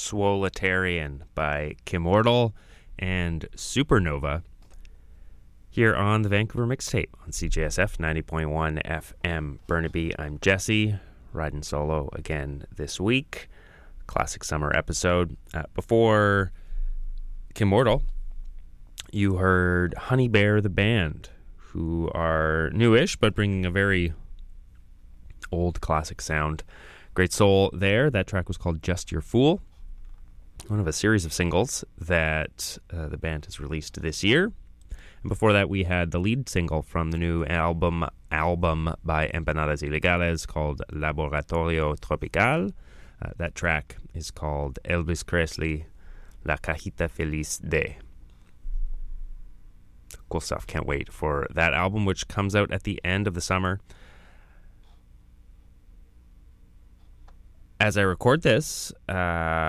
Swoletarian by Kimortal and Supernova here on the Vancouver Mixtape on CJSF 90.1 FM Burnaby. I'm Jesse, riding solo again this week. Classic summer episode. Before Kimortal, you heard Honey Bear the Band, who are newish but bringing a very old classic sound. Great soul there. That track was called Just Your Fool, one of a series of singles that the band has released this year. And before that, we had the lead single from the new album by Empanadas Ilegales called Laboratorio Tropical. That track is called Elvis Presley, La Cajita Feliz de. Cool stuff. Can't wait for that album, which comes out at the end of the summer. As I record this,